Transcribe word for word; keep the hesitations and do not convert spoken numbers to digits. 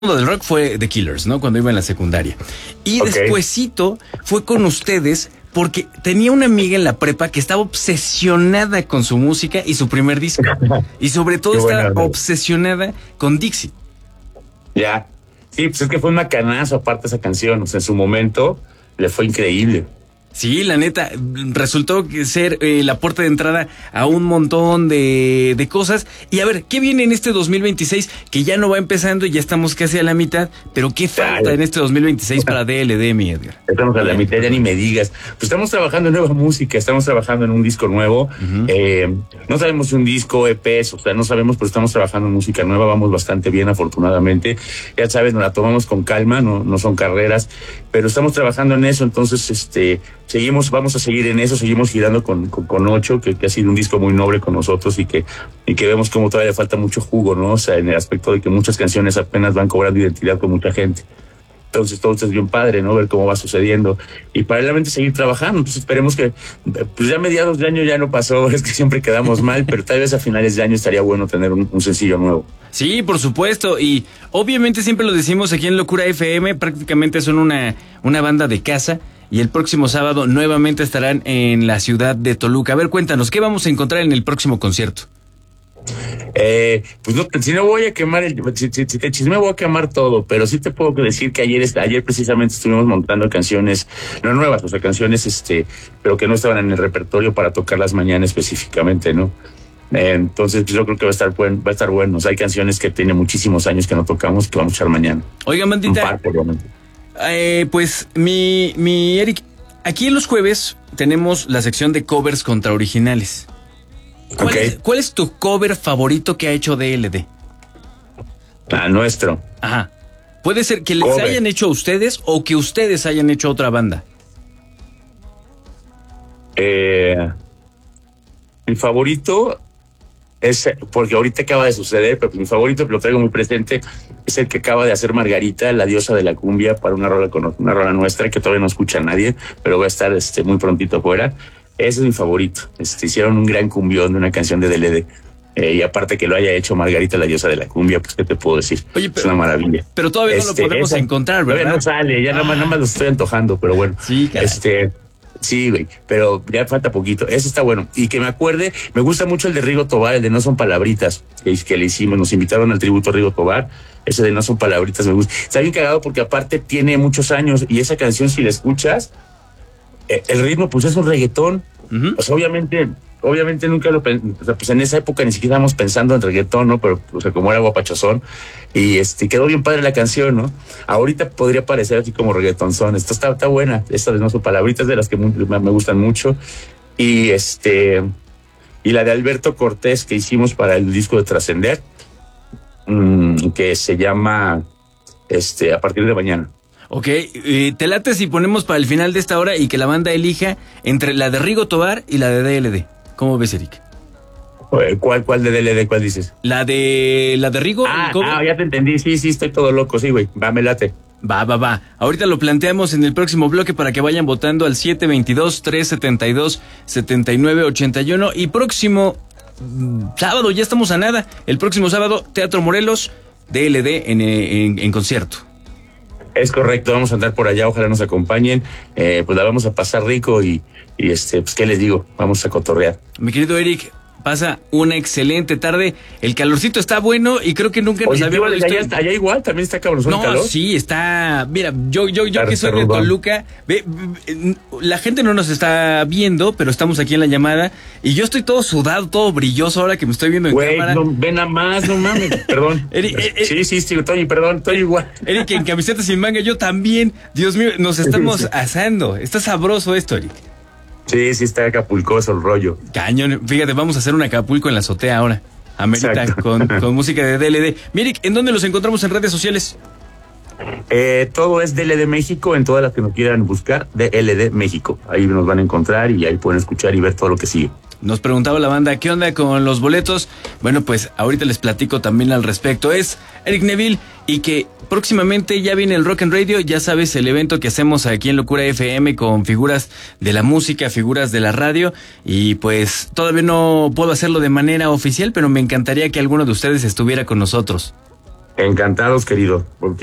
del rock fue The Killers, ¿no? Cuando iba en la secundaria. Y okay. despuesito fue con ustedes porque tenía una amiga en la prepa que estaba obsesionada con su música y su primer disco. Y sobre todo estaba buena, obsesionada con Dixie. Ya. Sí, pues es que fue un macanazo aparte esa canción. O sea, en su momento le fue increíble. Sí, la neta, resultó ser eh, la puerta de entrada a un montón de, de cosas. Y a ver, ¿qué viene en este dos mil veintiséis? Que ya no va empezando y ya estamos casi a la mitad. Pero ¿qué falta Ay. en este dos mil veintiséis para D L D, mi Edgar? Estamos a la mitad, ya ni me digas. Pues estamos trabajando en nueva música, estamos trabajando en un disco nuevo. Uh-huh. Eh, no sabemos si un disco, E Pes, o sea, no sabemos, pero estamos trabajando en música nueva. Vamos bastante bien, afortunadamente. Ya sabes, nos la tomamos con calma, no, no son carreras. Pero estamos trabajando en eso, entonces, este... Seguimos, vamos a seguir en eso, seguimos girando con, con, con Ocho, que, que ha sido un disco muy noble con nosotros y que, y que vemos como todavía le falta mucho jugo, ¿no? O sea, en el aspecto de que muchas canciones apenas van cobrando identidad con mucha gente. Entonces todo esto es bien padre, ¿no? Ver cómo va sucediendo. Y paralelamente seguir trabajando. Entonces esperemos que, pues ya a mediados de año ya no pasó, es que siempre quedamos mal, pero tal vez a finales de año estaría bueno tener un, un sencillo nuevo. Sí, por supuesto. Y obviamente siempre lo decimos aquí en Locura F M, prácticamente son una, una banda de casa. Y el próximo sábado nuevamente estarán en la ciudad de Toluca. A ver, cuéntanos, ¿qué vamos a encontrar en el próximo concierto? Eh, pues no, si no voy a quemar el, si, si, si te chisme voy a quemar todo, pero sí te puedo decir que ayer, ayer precisamente estuvimos montando canciones, no nuevas, o sea, canciones, este, pero que no estaban en el repertorio para tocarlas mañana específicamente, ¿no? Eh, entonces, pues yo creo que va a estar buen, va a estar bueno. O sea, hay canciones que tiene muchísimos años que no tocamos que vamos a echar mañana. Oiga, Mandita. Un par, por lo menos. Eh, pues mi, mi Eric, aquí en los jueves tenemos la sección de covers contra originales. ¿Cuál, okay. es, ¿Cuál es tu cover favorito que ha hecho D L D? Ah, nuestro. Ajá. Puede ser que les cover. hayan hecho a ustedes o que ustedes hayan hecho a otra banda. Eh, mi favorito es, porque ahorita acaba de suceder, pero mi favorito, lo traigo muy presente, es el que acaba de hacer Margarita, la diosa de la cumbia, para una rola con una rola nuestra que todavía no escucha a nadie, pero va a estar este, muy prontito afuera. Ese es mi favorito. Este, hicieron un gran cumbión de una canción de D L D. Eh, y aparte que lo haya hecho Margarita, la diosa de la cumbia, pues qué te puedo decir. Oye, pero, es una maravilla. Pero todavía este, no lo podemos esa, encontrar, ¿verdad? Todavía no sale, ya ah. nada, más, nada más lo estoy antojando, pero bueno. Sí, caray. Este... Sí, güey, pero ya falta poquito. Ese está bueno. Y que me acuerde, me gusta mucho el de Rigo Tobar, el de No Son Palabritas, que, que le hicimos. Nos invitaron al tributo a Rigo Tobar. Ese de No Son Palabritas me gusta. Está bien cagado porque aparte tiene muchos años y esa canción, si la escuchas, eh, el ritmo pues es un reggaetón. Uh-huh. O sea, obviamente, obviamente nunca lo pensé. O sea, pues en esa época ni siquiera estábamos pensando en reggaetón, ¿no? Pero, o sea, como era guapachosón. Y este, quedó bien padre la canción, ¿no? Ahorita podría parecer así como reggaetonzón. Esto está, está buena. Esta de No Son Palabritas, de las que muy, me, me gustan mucho. Y este, y la de Alberto Cortés que hicimos para el disco de Trascender, mmm, que se llama, este, A Partir de Mañana. Ok, eh, te late si ponemos para el final de esta hora y que la banda elija entre la de Rigo Tobar y la de D L D. ¿Cómo ves, Eric? ¿Cuál, cuál de D L D, cuál dices? La de, la de Rigo. Ah, ah, ya te entendí, sí, sí, estoy todo loco, sí, güey, va, me late. Va, va, va. Ahorita lo planteamos en el próximo bloque para que vayan votando al siete veintidós, trescientos setenta y dos, setenta y nueve ochenta y uno. Y próximo sábado, ya estamos a nada, el próximo sábado, Teatro Morelos, D L D en, en, en concierto. Es correcto, vamos a andar por allá, ojalá nos acompañen, eh, pues la vamos a pasar rico y, y este, pues qué les digo, vamos a cotorrear. Mi querido Eric, pasa una excelente tarde, el calorcito está bueno y creo que nunca nos Oye, habíamos visto. Allá, allá igual, también está cabrón no, el calor. Sí, está, mira, yo, yo, yo está, que soy de Toluca, ve, ve, la gente no nos está viendo, pero estamos aquí en la llamada y yo estoy todo sudado, todo brilloso ahora que me estoy viendo en Güey, cámara. No, ven a más, no mames, perdón. Eric, eh, sí, sí, sí, Toño, perdón, estoy igual. Eric, en camiseta sin manga, yo también, Dios mío, nos estamos asando, está sabroso esto, Eric. Sí, sí, está acapulcoso el rollo. Cañón, fíjate, vamos a hacer un Acapulco en la azotea ahora. Amerita con, con música de D L D. Mirik, ¿en dónde los encontramos en redes sociales? Eh, todo es D L D México, en todas las que nos quieran buscar, D L D México. Ahí nos van a encontrar y ahí pueden escuchar y ver todo lo que sigue. Nos preguntaba la banda, ¿qué onda con los boletos? Bueno, pues ahorita les platico también al respecto. Es Eric Neville y que próximamente ya viene el Rock and Radio, ya sabes, el evento que hacemos aquí en Locura F M con figuras de la música, figuras de la radio, y pues todavía no puedo hacerlo de manera oficial, pero me encantaría que alguno de ustedes estuviera con nosotros. Encantados, querido. Porque